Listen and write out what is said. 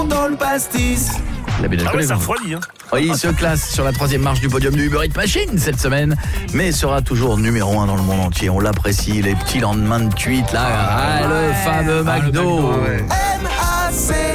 dans le pastis. Ah ouais, ça refroidit, hein. Oui, il se classe sur la 3e marche du podium du Uber Eats Machine cette semaine, mais sera toujours numéro 1 dans le monde entier. On l'apprécie, les petits lendemains de cuite là. Le fameux McDo. MAC